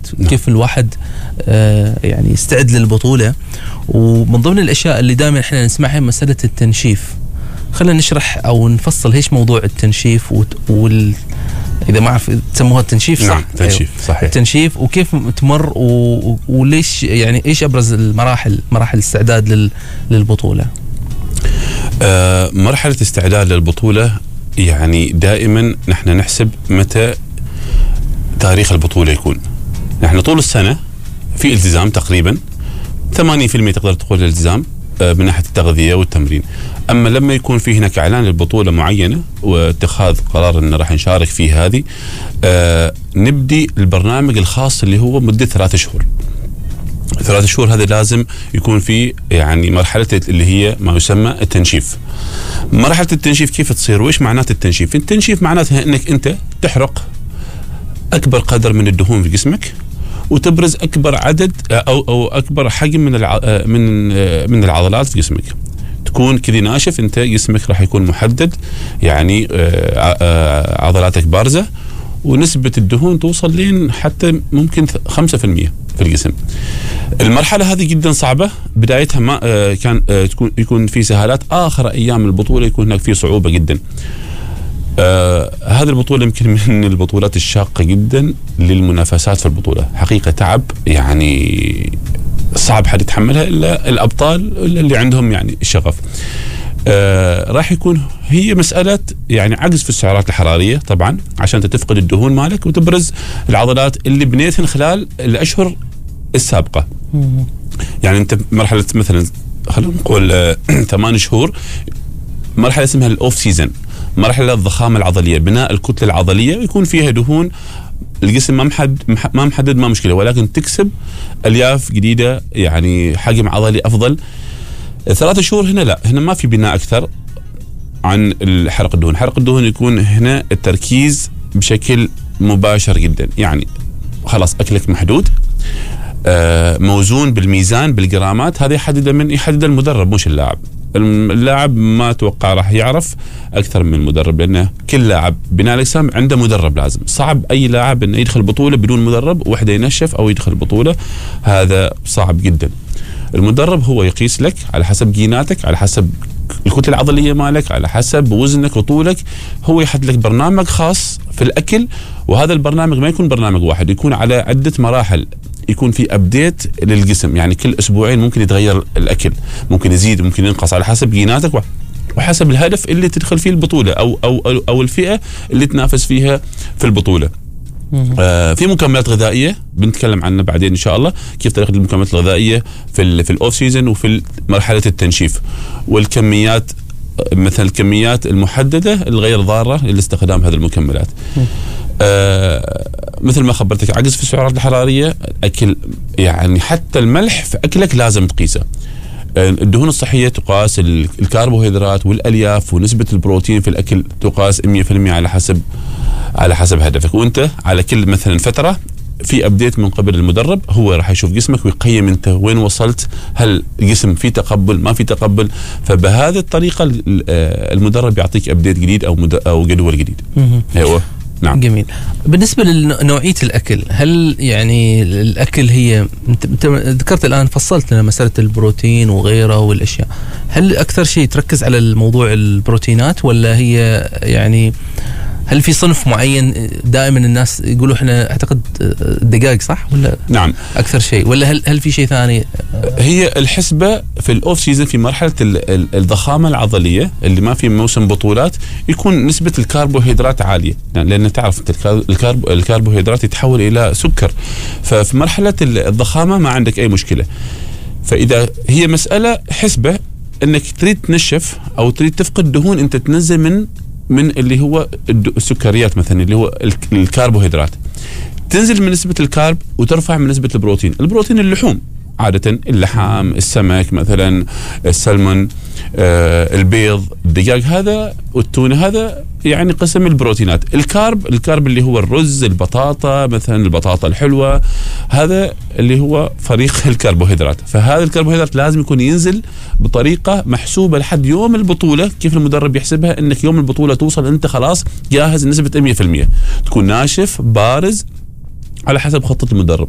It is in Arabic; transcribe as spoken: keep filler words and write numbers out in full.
كيف الواحد آه يعني يستعد للبطولة. ومن ضمن الأشياء اللي دائما إحنا نسمعها مسألة التنشيف. خلينا نشرح أو نفصل هيش موضوع التنشيف وال إذا ما أعرف تسموها التنشيف صح؟ نعم تنشيف أيوه. صحيح. التنشيف وكيف تمر و... وليش يعني إيش أبرز المراحل مراحل الاستعداد لل... للبطولة؟ آه مرحلة استعداد للبطولة يعني دائما نحن نحسب متى تاريخ البطولة يكون. نحن طول السنة في التزام تقريبا ثمانين بالمئة تقدر تقول الالتزام من ناحية التغذية والتمرين. أما لما يكون في هناك إعلان للبطولة معينة واتخاذ قرار أن راح نشارك في هذه آه نبدي البرنامج الخاص اللي هو مدة ثلاثة شهور. ثلاثة شهور هذا لازم يكون في يعني مرحلة اللي هي ما يسمى التنشيف. مرحلة التنشيف كيف تصير وإيش معنات التنشيف؟ التنشيف معناتها أنك أنت تحرق أكبر قدر من الدهون في جسمك وتبرز أكبر عدد أو أو أكبر حجم من الع... من من العضلات في جسمك. تكون كذي ناشف، أنت جسمك راح يكون محدد يعني عضلاتك بارزة ونسبة الدهون توصل لين حتى ممكن خمسة بالمئة في الجسم. المرحلة هذه جدا صعبة، بدايتها ما كان تكون يكون في سهالات، آخر أيام البطولة يكون هناك في صعوبة جدا. آه هذه البطولة يمكن من البطولات الشاقة جدا للمنافسات في البطولة، حقيقة تعب يعني صعب حد يتحملها إلا الأبطال إلا اللي عندهم يعني الشغف. آه راح يكون هي مسألة يعني عجز في السعرات الحرارية طبعا عشان تفقد الدهون مالك وتبرز العضلات اللي بنيتهن خلال الأشهر السابقة. يعني أنت مرحلة مثلا خلينا نقول ثمان شهور مرحلة اسمها الأوف سيزن، مرحلة الضخامة العضلية، بناء الكتلة العضلية، يكون فيها دهون الجسم ما محدد ما محدد ما مشكلة، ولكن تكسب ألياف جديدة يعني حجم عضلي أفضل. ثلاثة شهور هنا لا، هنا ما في بناء أكثر عن حرق الدهون. حرق الدهون يكون هنا التركيز بشكل مباشر جدا، يعني خلاص أكلك محدود، آه موزون بالميزان بالجرامات، هذا يحدد من يحدد المدرب مش اللاعب. اللاعب ما توقع راح يعرف أكثر من المدرب، لأنه كل لاعب بناء الأجسام عنده مدرب لازم. صعب أي لاعب إنه يدخل بطولة بدون مدرب، وحده ينشف أو يدخل بطولة، هذا صعب جدا. المدرب هو يقيس لك على حسب جيناتك، على حسب الكتلة العضلية مالك، على حسب وزنك وطولك، هو يحدد لك برنامج خاص في الأكل. وهذا البرنامج ما يكون برنامج واحد، يكون على عدة مراحل، يكون في أبديت للجسم، يعني كل أسبوعين ممكن يتغير الأكل، ممكن يزيد ممكن ينقص على حسب جيناتك وحسب الهدف اللي تدخل فيه البطولة أو أو أو الفئة اللي تنافس فيها في البطولة. آه في مكملات غذائية بنتكلم عنها بعدين إن شاء الله، كيف طريقة المكملات الغذائية في ال في الأوف سيزن وفي مرحلة التنشيف، والكميات مثل الكميات المحددة الغير ضارة لاستخدام هذه المكملات. آه مثل ما خبرتك، عجز في السعرات الحرارية، أكل يعني حتى الملح في أكلك لازم تقيسه. الدهون الصحية تقاس، الكربوهيدرات والألياف ونسبة البروتين في الأكل تقاس مية بالمية على حسب على حسب هدفك. وأنت على كل مثلا فترة في أبديت من قبل المدرب، هو راح يشوف جسمك ويقيم أنت وين وصلت، هل الجسم في تقبل ما في تقبل. فبهذه الطريقة المدرب يعطيك أبديت جديد أو أو جدول جديد. أيوه نعم. جميل. بالنسبة لنوعية الأكل، هل يعني الأكل هي انت ذكرت الآن فصلت لنا مسألة البروتين وغيره والأشياء، هل أكثر شيء تركز على الموضوع البروتينات ولا هي يعني هل في صنف معين دائما الناس يقولوا احنا اعتقد الدجاج صح ولا نعم اكثر شيء، ولا هل هل في شيء ثاني؟ هي الحسبة في الاوف سيزن في مرحلة الضخامة العضلية اللي ما في موسم بطولات يكون نسبة الكربوهيدرات عالية، لأن تعرف انت الكرب الكربوهيدرات يتحول إلى سكر، ففي مرحلة الضخامة ما عندك أي مشكلة. فإذا هي مسألة حسبة انك تريد تنشف او تريد تفقد دهون، انت تنزل من من اللي هو السكريات مثلا اللي هو الكربوهيدرات، تنزل من نسبة الكارب وترفع من نسبة البروتين. البروتين اللحوم عادة، اللحام، السمك مثلا، السلمون، آه، البيض، الدجاج هذا والتونة، هذا يعني قسم البروتينات. الكارب الكارب اللي هو الرز، البطاطا مثلا، البطاطا الحلوة، هذا اللي هو فريق الكربوهيدرات. فهذا الكربوهيدرات لازم يكون ينزل بطريقة محسوبة لحد يوم البطولة. كيف المدرب يحسبها؟ انك يوم البطولة توصل انت خلاص جاهز نسبة مية بالمية، تكون ناشف بارز على حسب خطة المدرب.